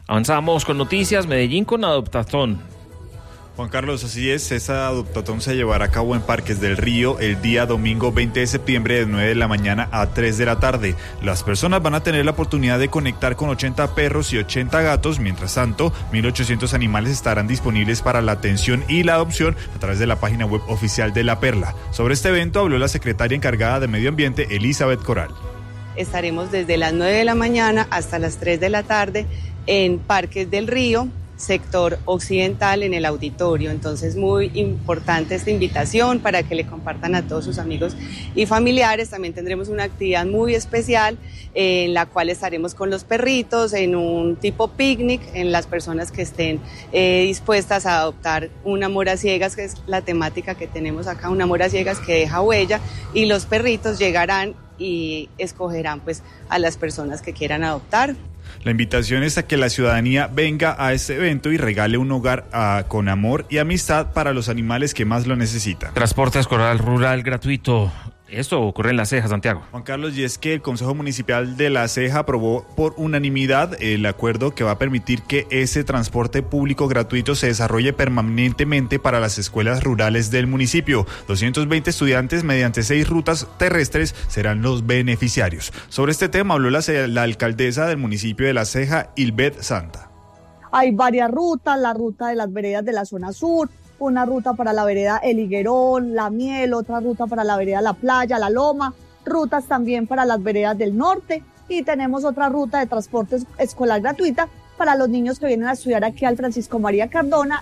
Avanzamos con noticias. Medellín con Adoptatón. Juan Carlos, así es, esa adoptatón se llevará a cabo en Parques del Río el día domingo 20 de septiembre de 9 de la mañana a 3 de la tarde. Las personas van a tener la oportunidad de conectar con 80 perros y 80 gatos. Mientras tanto, 1.800 animales estarán disponibles para la atención y la adopción a través de la página web oficial de La Perla. Sobre este evento habló la secretaria encargada de Medio Ambiente, Elizabeth Coral. Estaremos desde las 9 de la mañana hasta las 3 de la tarde en Parques del Río, sector occidental, en el auditorio. Entonces, muy importante esta invitación para que le compartan a todos sus amigos y familiares. También tendremos una actividad muy especial en la cual estaremos con los perritos en un tipo picnic, en las personas que estén dispuestas a adoptar un amor a ciegas, que es la temática que tenemos acá, un amor a ciegas que deja huella, y los perritos llegarán y escogerán pues a las personas que quieran adoptar. La invitación es a que la ciudadanía venga a este evento y regale un hogar con amor y amistad para los animales que más lo necesitan. Transporte escolar rural gratuito. Esto ocurre en La Ceja, Santiago. Juan Carlos, y es que el Consejo Municipal de La Ceja aprobó por unanimidad el acuerdo que va a permitir que ese transporte público gratuito se desarrolle permanentemente para las escuelas rurales del municipio. 220 estudiantes mediante 6 rutas terrestres serán los beneficiarios. Sobre este tema habló la alcaldesa del municipio de La Ceja, Ilbeth Santa. Hay varias rutas, la ruta de las veredas de la zona sur, una ruta para la vereda El Higuerón, La Miel, otra ruta para la vereda La Playa, La Loma, rutas también para las veredas del norte, y tenemos otra ruta de transporte escolar gratuita para los niños que vienen a estudiar aquí al Francisco María Cardona.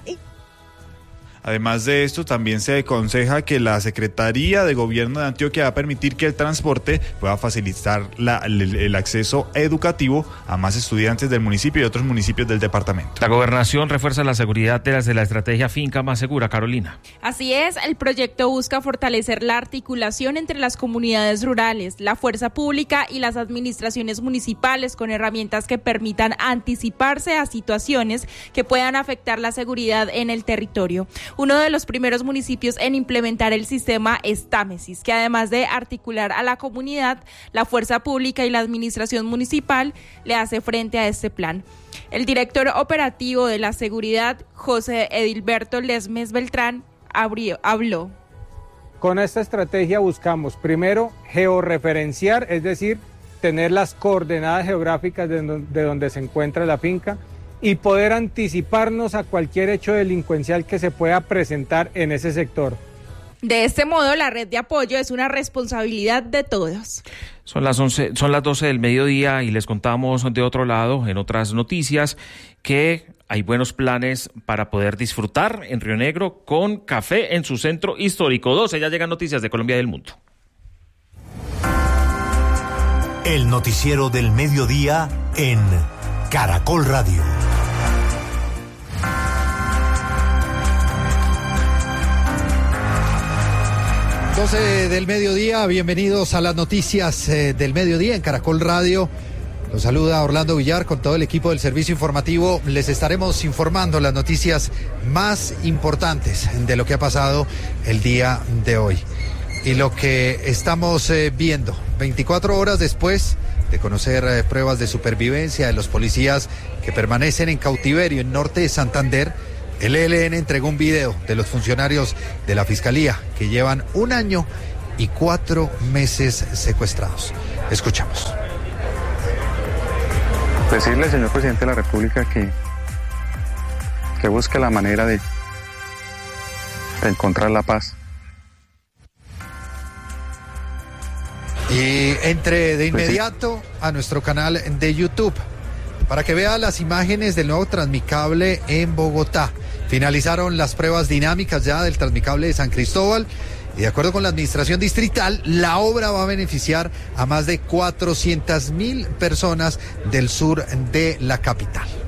Además de esto, también se aconseja que la Secretaría de Gobierno de Antioquia va a permitir que el transporte pueda facilitar el acceso educativo a más estudiantes del municipio y otros municipios del departamento. La gobernación refuerza la seguridad de la estrategia Finca Más Segura, Carolina. Así es, el proyecto busca fortalecer la articulación entre las comunidades rurales, la fuerza pública y las administraciones municipales con herramientas que permitan anticiparse a situaciones que puedan afectar la seguridad en el territorio. Uno de los primeros municipios en implementar el sistema es Támesis, que además de articular a la comunidad, la fuerza pública y la administración municipal le hace frente a este plan. El director operativo de la seguridad, José Edilberto Lesmes Beltrán, habló. Con esta estrategia buscamos, primero, georreferenciar, es decir, tener las coordenadas geográficas de donde se encuentra la finca, y poder anticiparnos a cualquier hecho delincuencial que se pueda presentar en ese sector. De este modo, la red de apoyo es una responsabilidad de todos. Son las 12 del mediodía y les contamos de otro lado, en otras noticias, que hay buenos planes para poder disfrutar en Río Negro con café en su centro histórico. 12, ya llegan noticias de Colombia y del mundo. El noticiero del mediodía en Caracol Radio. Del mediodía, bienvenidos a las noticias del mediodía en Caracol Radio. Los saluda Orlando Villar con todo el equipo del servicio informativo. Les estaremos informando las noticias más importantes de lo que ha pasado el día de hoy. Y lo que estamos viendo, 24 horas después de conocer pruebas de supervivencia de los policías que permanecen en cautiverio en norte de Santander, el ELN entregó un video de los funcionarios de la Fiscalía que llevan 1 año y 4 meses secuestrados. Escuchamos. Decirle, señor presidente de la República, que busque la manera de encontrar la paz. Y entre de inmediato a nuestro canal de YouTube para que vea las imágenes del nuevo Transmicable en Bogotá. Finalizaron las pruebas dinámicas ya del Transmicable de San Cristóbal y de acuerdo con la administración distrital, la obra va a beneficiar a más de 400.000 personas del sur de la capital.